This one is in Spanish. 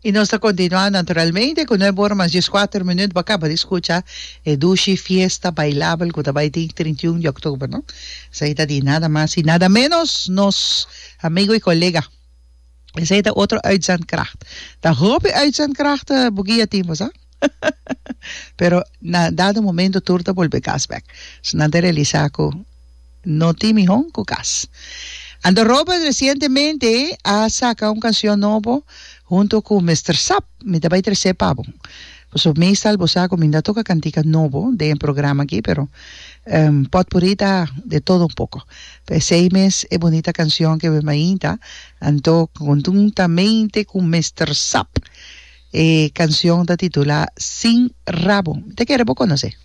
Y nos está continuando naturalmente con 9 horas más 14 minutos. Acaba de escuchar Dushi Fiesta Bailable que va a 31 de octubre, ¿no? Se de nada más y nada menos nos amigo y colega. Ese es otro uitzendkracht. De hoop uitzendkracht bugia tiempos, ¿ah? Pero na dado momento turta volve gasback. So na realizaco no timi hon kukas. Ando Robert recientemente ha sacado una canción nueva junto con Mr. Sap, me da baiter sepabo. Pues meestal bosaco me da toca cantica nuevo de un programa aquí, pero potpurita de todo un poco. Pues 6 meses es bonita canción que me mainta, ando conjuntamente con Mr. Sap, canción da titula Sin Rabo. ¿Te quieres conocer?